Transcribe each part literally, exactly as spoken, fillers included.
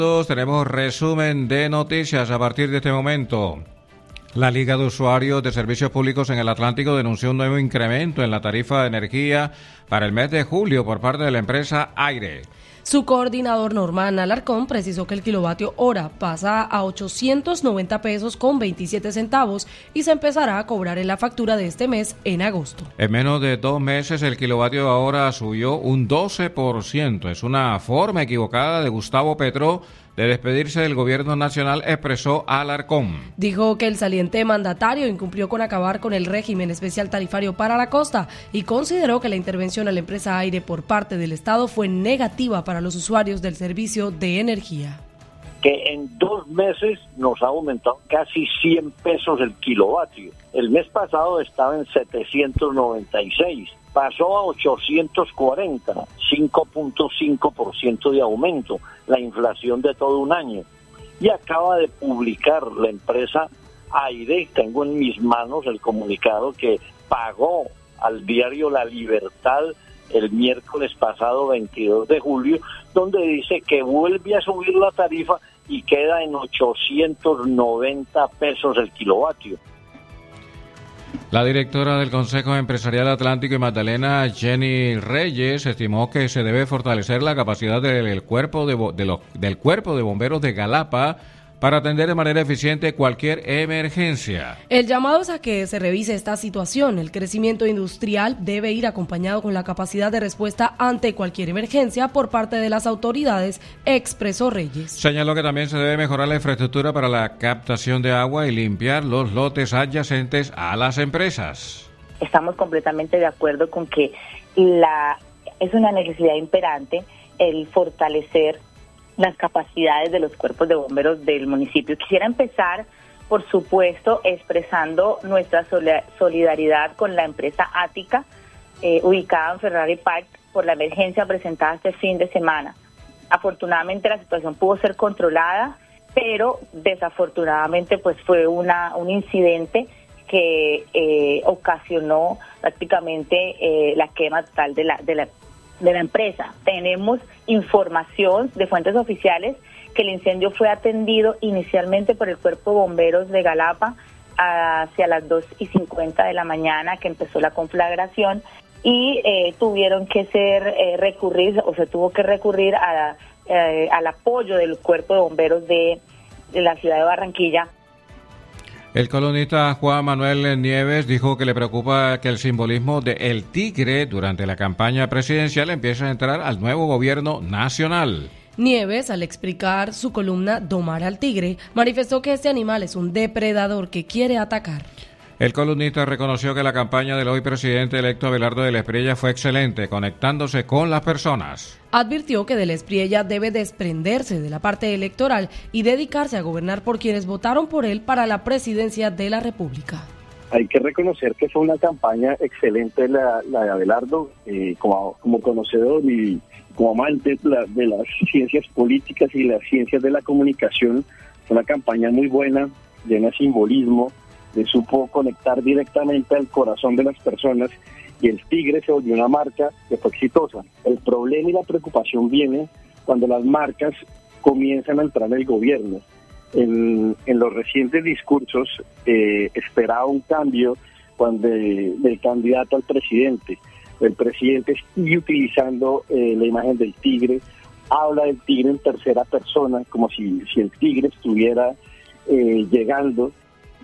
Tenemos resumen de noticias a partir de este momento. La Liga de Usuarios de Servicios Públicos en el Atlántico denunció un nuevo incremento en la tarifa de energía para el mes de julio por parte de la empresa Aire. Su coordinador Norman Alarcón precisó que el kilovatio hora pasa a ochocientos noventa pesos con veintisiete centavos y se empezará a cobrar en la factura de este mes en agosto. En menos de dos meses el kilovatio hora subió un doce por ciento. Es una forma equivocada de Gustavo Petro de despedirse del gobierno nacional, expresó Alarcón. Dijo que el saliente mandatario incumplió con acabar con el régimen especial tarifario para la costa y consideró que la intervención a la empresa Aire por parte del Estado fue negativa para los usuarios del servicio de energía. Que en dos meses nos ha aumentado casi cien pesos el kilovatio. El mes pasado estaba en setecientos noventa y seis, pasó a ochocientos cuarenta, cinco punto cinco por ciento de aumento, la inflación de todo un año. Y acaba de publicar la empresa Aire, tengo en mis manos el comunicado que pagó al diario La Libertad el miércoles pasado veintidós de julio, donde dice que vuelve a subir la tarifa y queda en ochocientos noventa pesos el kilovatio. La directora del Consejo Empresarial Atlántico y Magdalena, Jenny Reyes, estimó que se debe fortalecer la capacidad del cuerpo de, de los, del cuerpo de bomberos de Galapa para atender de manera eficiente cualquier emergencia. El llamado es a que se revise esta situación. El crecimiento industrial debe ir acompañado con la capacidad de respuesta ante cualquier emergencia por parte de las autoridades, expresó Reyes. Señaló que también se debe mejorar la infraestructura para la captación de agua y limpiar los lotes adyacentes a las empresas. Estamos completamente de acuerdo con que la es una necesidad imperante el fortalecer las capacidades de los cuerpos de bomberos del municipio. Quisiera empezar, por supuesto, expresando nuestra solidaridad con la empresa Ática, eh, ubicada en Ferrari Park, por la emergencia presentada este fin de semana. Afortunadamente la situación pudo ser controlada, pero desafortunadamente pues fue una un incidente que eh, ocasionó prácticamente eh, la quema total de la de la de la empresa. Tenemos información de fuentes oficiales que el incendio fue atendido inicialmente por el Cuerpo de Bomberos de Galapa hacia las dos y cincuenta de la mañana que empezó la conflagración y eh, tuvieron que ser eh, recurrir o se tuvo que recurrir a, eh, al apoyo del Cuerpo de Bomberos de, de la ciudad de Barranquilla. El columnista Juan Manuel Nieves dijo que le preocupa que el simbolismo de el tigre durante la campaña presidencial empiece a entrar al nuevo gobierno nacional. Nieves, al explicar su columna Domar al tigre, manifestó que este animal es un depredador que quiere atacar. El columnista reconoció que la campaña del hoy presidente electo Abelardo del Espriella fue excelente, conectándose con las personas. Advirtió que del Espriella debe desprenderse de la parte electoral y dedicarse a gobernar por quienes votaron por él para la presidencia de la República. Hay que reconocer que fue una campaña excelente la, la de Abelardo, eh, como, como conocedor y como amante de, la, de las ciencias políticas y las ciencias de la comunicación. Fue una campaña muy buena, llena de simbolismo, le supo conectar directamente al corazón de las personas y el tigre se volvió una marca que fue exitosa. El problema y la preocupación viene cuando las marcas comienzan a entrar en el gobierno. En, en los recientes discursos eh, esperaba un cambio cuando de, del candidato al presidente. El presidente sigue utilizando eh, la imagen del tigre, habla del tigre en tercera persona, como si, si el tigre estuviera eh, llegando.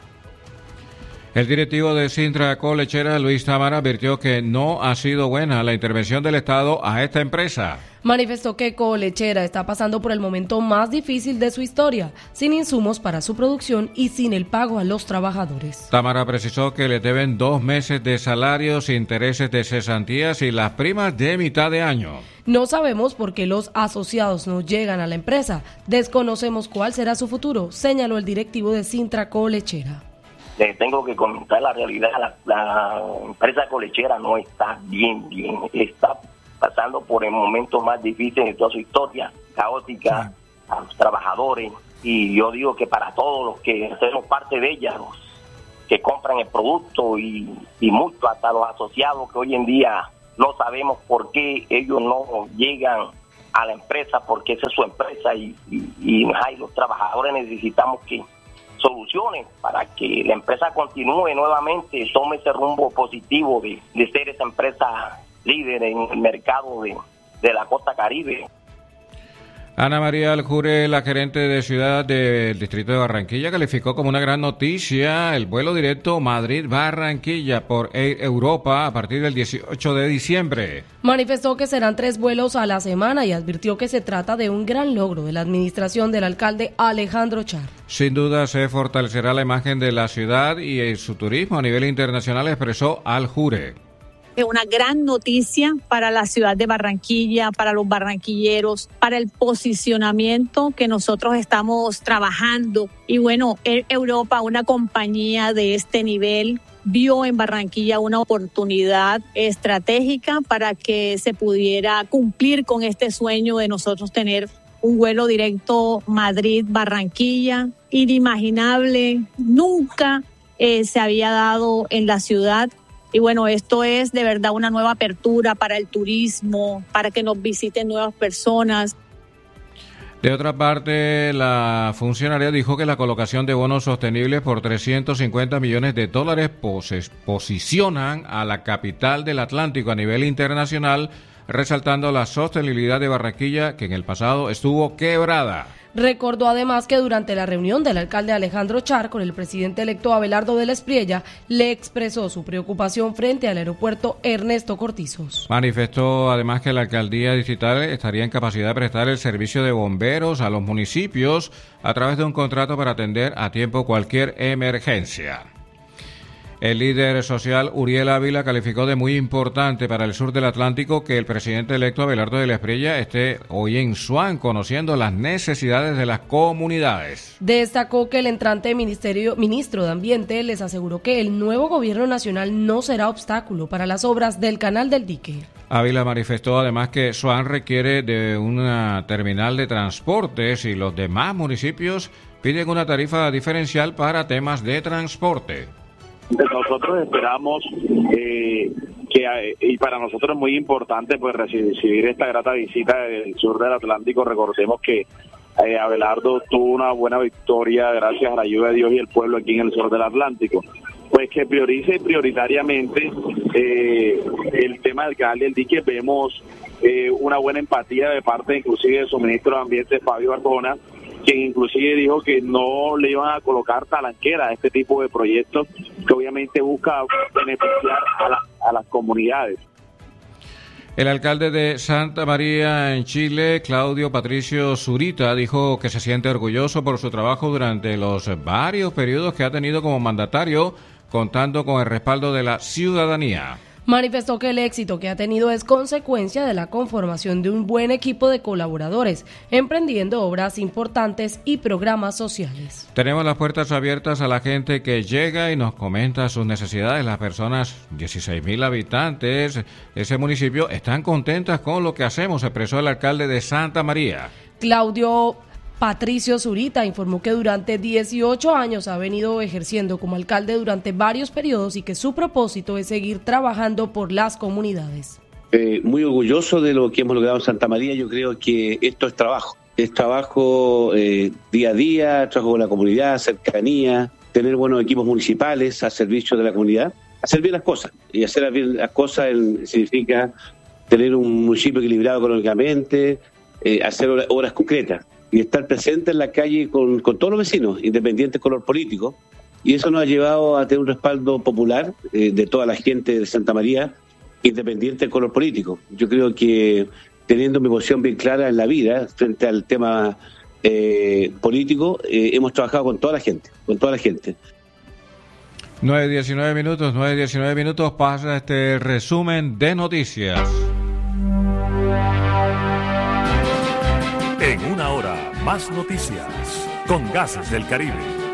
El directivo de Sintra Colechera, Luis Támara, advirtió que no ha sido buena la intervención del Estado a esta empresa. Manifestó que Colechera está pasando por el momento más difícil de su historia, sin insumos para su producción y sin el pago a los trabajadores. Támara precisó que le deben dos meses de salarios, intereses de cesantías y las primas de mitad de año. No sabemos por qué los asociados no llegan a la empresa. Desconocemos cuál será su futuro, señaló el directivo de Sintra Colechera. Les tengo que comentar la realidad, la, la empresa colechera no está bien, bien, está pasando por el momento más difícil de toda su historia, caótica, a los trabajadores, y yo digo que para todos los que hacemos parte de ella, los que compran el producto y, y mucho, hasta los asociados que hoy en día no sabemos por qué ellos no llegan a la empresa, porque esa es su empresa y, y, y ay, los trabajadores necesitamos que soluciones para que la empresa continúe nuevamente, tome ese rumbo positivo de, de ser esa empresa líder en el mercado de, de la costa Caribe. Ana María Aljure, la gerente de ciudad del distrito de Barranquilla, calificó como una gran noticia el vuelo directo Madrid-Barranquilla por Air Europa a partir del dieciocho de diciembre. Manifestó que serán tres vuelos a la semana y advirtió que se trata de un gran logro de la administración del alcalde Alejandro Char. Sin duda se fortalecerá la imagen de la ciudad y su turismo a nivel internacional, expresó Aljure. Es una gran noticia para la ciudad de Barranquilla, para los barranquilleros, para el posicionamiento que nosotros estamos trabajando. Y bueno, Air Europa, una compañía de este nivel, vio en Barranquilla una oportunidad estratégica para que se pudiera cumplir con este sueño de nosotros tener un vuelo directo Madrid-Barranquilla, inimaginable, nunca eh, se había dado en la ciudad. Y bueno, esto es de verdad una nueva apertura para el turismo, para que nos visiten nuevas personas. De otra parte, la funcionaria dijo que la colocación de bonos sostenibles por trescientos cincuenta millones de dólares pos- posicionan a la capital del Atlántico a nivel internacional, resaltando la sostenibilidad de Barranquilla, que en el pasado estuvo quebrada. Recordó además que durante la reunión del alcalde Alejandro Char con el presidente electo Abelardo de la Espriella, le expresó su preocupación frente al aeropuerto Ernesto Cortizos. Manifestó además que la alcaldía distrital estaría en capacidad de prestar el servicio de bomberos a los municipios a través de un contrato para atender a tiempo cualquier emergencia. El líder social Uriel Ávila calificó de muy importante para el sur del Atlántico que el presidente electo Abelardo de la Espriella esté hoy en Suán conociendo las necesidades de las comunidades. Destacó que el entrante ministerio, ministro de Ambiente les aseguró que el nuevo gobierno nacional no será obstáculo para las obras del Canal del Dique. Ávila manifestó además que Suán requiere de una terminal de transportes y los demás municipios piden una tarifa diferencial para temas de transporte. Nosotros esperamos eh, que, y para nosotros es muy importante pues recibir esta grata visita del sur del Atlántico. Recordemos que eh, Abelardo tuvo una buena victoria gracias a la ayuda de Dios y el pueblo aquí en el sur del Atlántico. Pues que priorice prioritariamente eh, el tema del Canal del Dique. Vemos eh, una buena empatía de parte inclusive del suministro de Ambiente, Fabio Arjona, quien inclusive dijo que no le iban a colocar talanquera a este tipo de proyectos que obviamente busca beneficiar a, la, a las comunidades. El alcalde de Santa María en Chile, Claudio Patricio Zurita, dijo que se siente orgulloso por su trabajo durante los varios periodos que ha tenido como mandatario, contando con el respaldo de la ciudadanía. Manifestó que el éxito que ha tenido es consecuencia de la conformación de un buen equipo de colaboradores, emprendiendo obras importantes y programas sociales. Tenemos las puertas abiertas a la gente que llega y nos comenta sus necesidades. Las personas, dieciséis mil habitantes de ese municipio, están contentas con lo que hacemos, expresó el alcalde de Santa María. Claudio Patricio Zurita informó que durante dieciocho años ha venido ejerciendo como alcalde durante varios periodos y que su propósito es seguir trabajando por las comunidades. Eh, muy orgulloso de lo que hemos logrado en Santa María. Yo creo que esto es trabajo, es trabajo eh, día a día, trabajo con la comunidad, cercanía, tener buenos equipos municipales a servicio de la comunidad, hacer bien las cosas. Y hacer bien las cosas el, significa tener un municipio equilibrado económicamente, eh, hacer obras concretas y estar presente en la calle con, con todos los vecinos, independientes de color político, y eso nos ha llevado a tener un respaldo popular eh, de toda la gente de Santa María, independiente del color político. Yo creo que teniendo mi posición bien clara en la vida frente al tema eh, político, eh, hemos trabajado con toda la gente, con toda la gente. nueve diecinueve minutos, nueve diecinueve minutos, pasa este resumen de noticias. En una hora, más noticias con Gases del Caribe.